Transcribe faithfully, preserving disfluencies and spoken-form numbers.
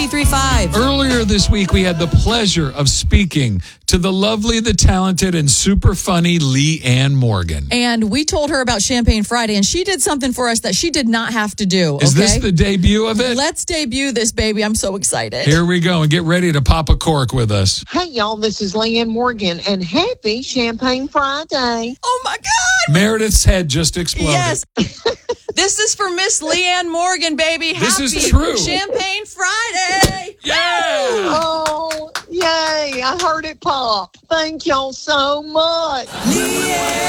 eighty-three point five. Earlier this week, we had the pleasure of speaking to the lovely, the talented, and super funny Lee Ann Morgan. And we told her about Champagne Friday, and she did something for us that she did not have to do. Is okay? this the debut of it? Let's debut this, baby. I'm so excited. Here we go, and get ready to pop a cork with us. Hey, y'all, this is Lee Ann Morgan, and happy Champagne Friday. Oh, my God. Meredith's head just exploded. Yes. This is for Miss Lee Ann Morgan, baby. This Happy is true. Champagne Friday. Yeah. Oh, yay, I heard it pop. Thank y'all so much. Lee Ann.